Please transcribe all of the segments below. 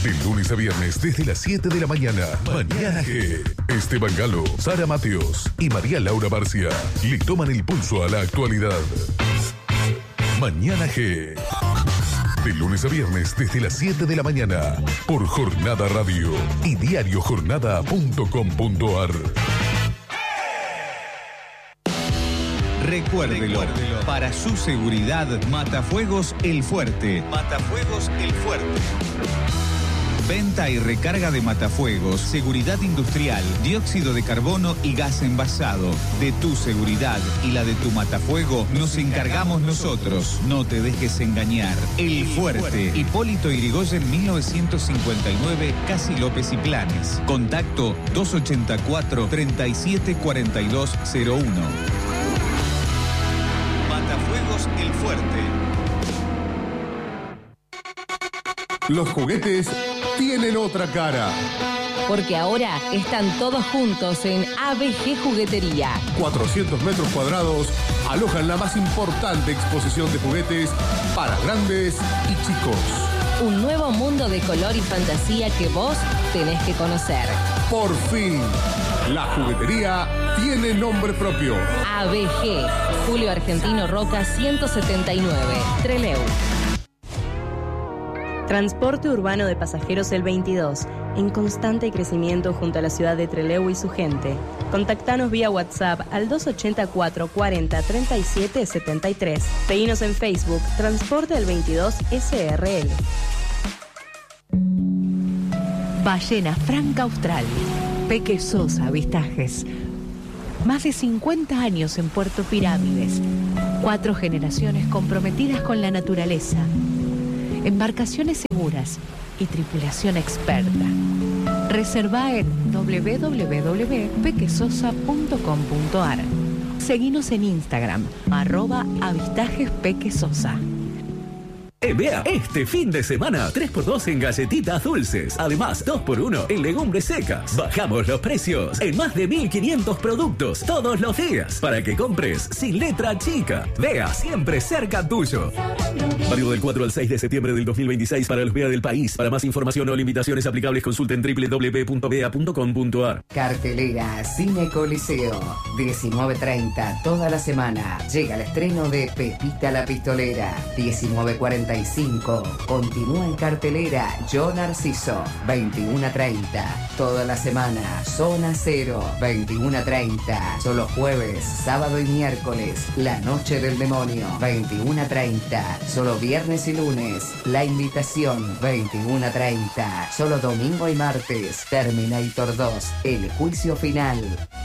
De lunes a viernes desde las 7 de la mañana. Mañana G. Esteban Galo, Sara Mateos y María Laura Barcia le toman el pulso a la actualidad. Mañana G. De lunes a viernes desde las 7 de la mañana. Por Jornada Radio y diariojornada.com.ar. Recuérdelo, para su seguridad, Matafuegos El Fuerte. Matafuegos El Fuerte. Venta y recarga de matafuegos, seguridad industrial, dióxido de carbono y gas envasado. De tu seguridad y la de tu matafuego nos encargamos nosotros. No te dejes engañar. El Fuerte. Hipólito Yrigoyen 1959, Casi López y Planes. Contacto 284-374201. Matafuegos El Fuerte. Los juguetes tienen otra cara. Porque ahora están todos juntos en ABG Juguetería. 400 metros cuadrados alojan la más importante exposición de juguetes para grandes y chicos. Un nuevo mundo de color y fantasía que vos tenés que conocer. Por fin, la juguetería tiene nombre propio. ABG, Julio Argentino Roca 179, Trelew. Transporte urbano de pasajeros El 22, en constante crecimiento junto a la ciudad de Trelew y su gente. Contactanos vía WhatsApp al 284 40 37 73. Seguinos en Facebook, Transporte El 22 SRL. Ballena Franca Austral, Peque Sosa Avistajes. Más de 50 años en Puerto Pirámides. 4 generaciones comprometidas con la naturaleza. Embarcaciones seguras y tripulación experta. Reserva en www.pequesosa.com.ar. Seguinos en Instagram, @avistajespequesosa. Vea, este fin de semana 3x2 en galletitas dulces. Además, 2x1 en legumbres secas. Bajamos los precios en más de 1.500 productos todos los días para que compres sin letra chica. Vea, siempre cerca tuyo. Válido del 4 al 6 de septiembre del 2026 para los Vea del país. Para más información o limitaciones aplicables, consulten www.vea.com.ar. Cartelera Cine Coliseo. 19:30 toda la semana. Llega el estreno de Pepita la Pistolera. 19:45. Continúa en cartelera Yo Narciso. 21:30 toda la semana. Zona Cero. 21:30 solo jueves, sábado y miércoles. La Noche del Demonio. 21:30 solo viernes y lunes. La Invitación. 21:30 solo domingo y martes. Terminator 2 El Juicio Final.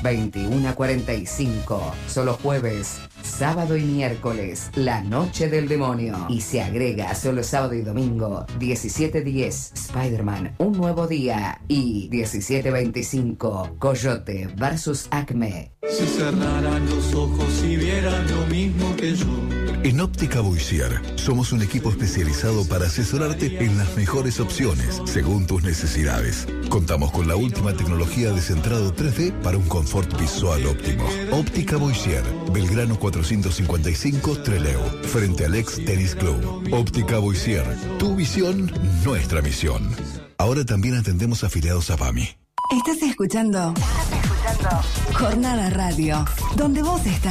21:45 solo jueves, sábado y miércoles. La Noche del Demonio. Y se agrega solo sábado y domingo. 17:10 Spider-Man Un Nuevo Día. Y 17:25 Coyote vs Acme. Si cerraran los ojos y vieran lo mismo que yo. En Óptica Boissier somos un equipo especializado para asesorarte en las mejores opciones según tus necesidades. Contamos con la última tecnología de centrado 3D para un confort visual óptimo. Óptica Boissier, Belgrano 455 Trelew, frente al ex Tennis Club. Óptica Boissier, tu visión, nuestra misión. Ahora también atendemos afiliados a PAMI. Estás escuchando Jornada Radio, donde vos estás.